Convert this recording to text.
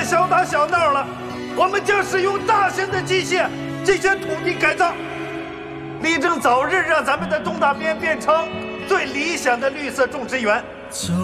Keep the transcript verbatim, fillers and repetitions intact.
小打小闹了，我们将使用大型的机械进行土地改造，力争早日让咱们的东大边变成最理想的绿色种植园。